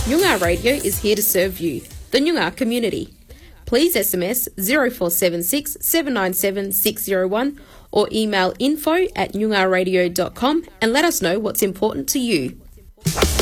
Noongar Radio is here to serve you, the Noongar community. Please SMS 0476 797 601 or email info@noongarradio.com and let us know what's important to you.